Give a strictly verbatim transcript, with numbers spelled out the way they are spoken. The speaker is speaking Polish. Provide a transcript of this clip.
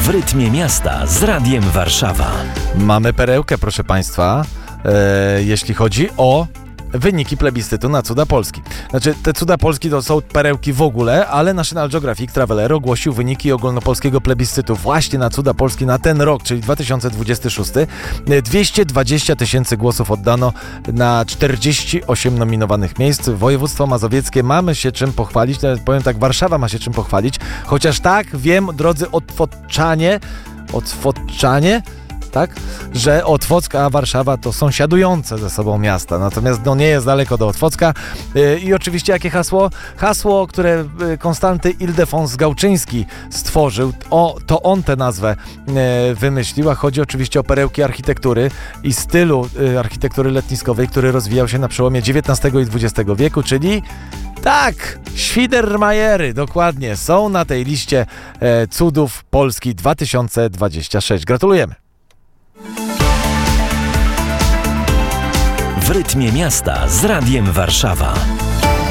W rytmie miasta z Radiem Warszawa. Mamy perełkę, proszę Państwa, e, jeśli chodzi o wyniki plebiscytu na Cuda Polski. Znaczy, te Cuda Polski to są perełki w ogóle, ale National Geographic Traveler ogłosił wyniki ogólnopolskiego plebiscytu właśnie na Cuda Polski na ten rok, czyli dwa tysiące dwudziesty szósty. dwieście dwadzieścia tysięcy głosów oddano na czterdzieści osiem nominowanych miejsc. Województwo mazowieckie mamy się czym pochwalić, nawet powiem tak, Warszawa ma się czym pochwalić, chociaż tak, wiem, drodzy otwoczanie, otwoczanie, tak, że Otwocka a Warszawa to sąsiadujące ze sobą miasta, natomiast no nie jest daleko do Otwocka. Yy, i oczywiście jakie hasło? Hasło, które yy, Konstanty Ildefons Gałczyński stworzył, o, to on tę nazwę yy, wymyślił, a chodzi oczywiście o perełki architektury i stylu yy, architektury letniskowej, który rozwijał się na przełomie dziewiętnastego i dwudziestego wieku, czyli tak, Świdermajery, dokładnie, są na tej liście e, cudów Polski dwa tysiące dwudziesty szósty. Gratulujemy. W rytmie miasta z Radiem Warszawa.